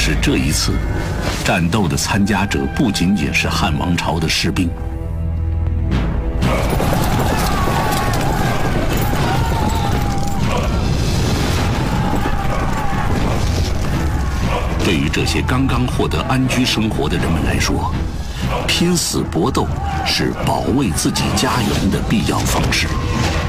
是这一次战斗的参加者不仅仅是汉王朝的士兵。对于这些刚刚获得安居生活的人们来说，拼死搏斗是保卫自己家园的必要方式。